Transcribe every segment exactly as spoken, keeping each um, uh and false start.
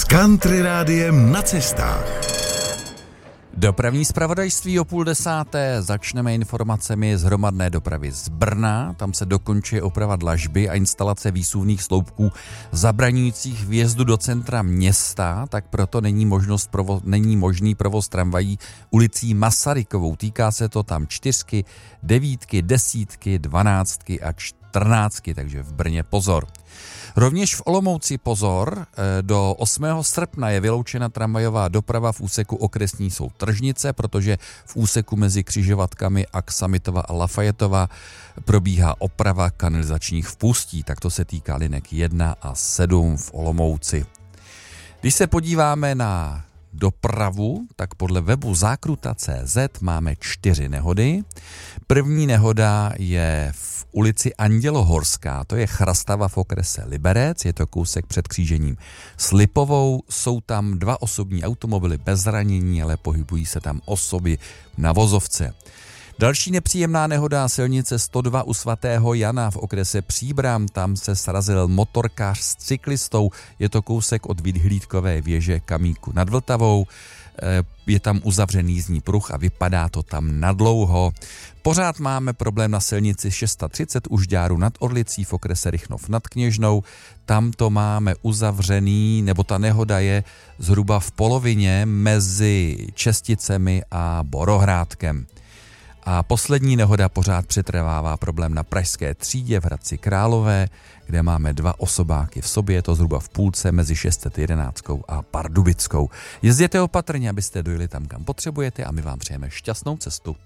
Country rádiem na cestách. Dopravní zpravodajství o půl desáté. Začneme informacemi z hromadné dopravy z Brna. Tam se dokončuje oprava dlažby a instalace výsuvných sloupků zabraňujících vjezdu do centra města, tak proto není, možnost provo- není možný provoz tramvají ulicí Masarykovou. Týká se to tam čtyřky, devítky, desítky, dvanáctky a čtrnáctky, takže v Brně pozor. Rovněž v Olomouci pozor, do osmého srpna je vyloučena tramvajová doprava v úseku okresní soud Tržnice, protože v úseku mezi křižovatkami Aksamitova a Lafayetova probíhá oprava kanalizačních vpustí, tak to se týká linek jedna a sedm v Olomouci. Když se podíváme na dopravu, tak podle webu zákruta tečka cé zet máme čtyři nehody. První nehoda je v ulici Andělohorská, to je Chrastava v okrese Liberec, je to kousek před křížením s Lipovou, jsou tam dva osobní automobily bez zranění, ale pohybují se tam osoby na vozovce. Další nepříjemná nehoda, silnice sto dva u svatého Jana v okrese Příbram, tam se srazil motorkář s cyklistou, je to kousek od vyhlídkové věže Kamíku nad Vltavou, je tam uzavřený jízdní pruh a vypadá to tam nadlouho. Pořád máme problém na silnici šest set třicet u Žďáru nad Orlicí v okrese Rychnov nad Kněžnou, tam to máme uzavřený, nebo ta nehoda je zhruba v polovině mezi Česticemi a Borohrádkem. A poslední nehoda pořád přetrvává problém na Pražské třídě v Hradci Králové, kde máme dva osobáky v sobě, je to zhruba v půlce mezi šest set jedenáct a Pardubickou. Jezděte opatrně, abyste dojeli tam, kam potřebujete, a my vám přejeme šťastnou cestu.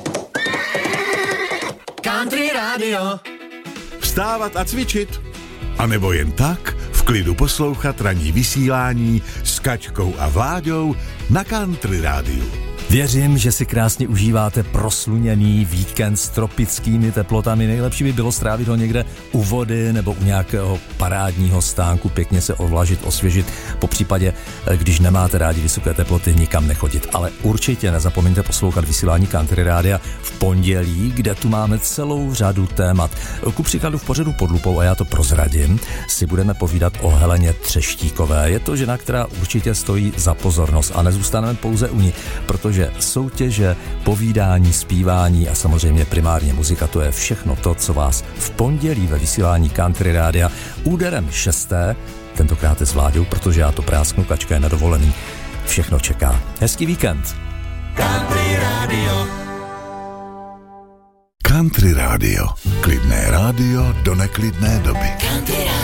Country Radio. Vstávat a cvičit. A nebo jen tak v klidu poslouchat ranní vysílání s Kačkou a Vláďou na Country rádiu. Věřím, že si krásně užíváte prosluněný víkend s tropickými teplotami. Nejlepší by bylo strávit ho někde u vody nebo u nějakého parádního stánku, pěkně se ovlažit, osvěžit. Po případě, když nemáte rádi vysoké teploty, nikam nechodit. Ale určitě nezapomeňte poslouchat vysílání Country rádia v pondělí, kde tu máme celou řadu témat. Ku příkladu v pořadu Pod lupou, a já to prozradím, si budeme povídat o Heleně Třeštíkové. Je to žena, která určitě stojí za pozornost, a nezůstaneme pouze u ní, protože soutěže, povídání, zpívání a samozřejmě primárně muzika, to je všechno to, co vás v pondělí ve vysílání Country rádia úderem šesté, tentokrát je s Vláďou, protože já to prásknu, Kačka je na dovolený, všechno čeká. Hezký víkend. Country Radio. Country rádio. Klidné rádio do neklidné doby. Country Radio.